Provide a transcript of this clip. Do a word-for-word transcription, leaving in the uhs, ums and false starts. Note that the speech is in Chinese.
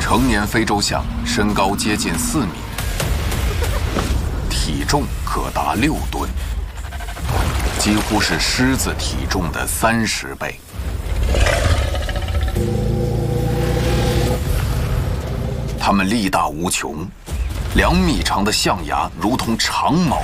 成年非洲象身高接近四米，体重可达六吨，几乎是狮子体重的三十倍。它们力大无穷，两米长的象牙如同长矛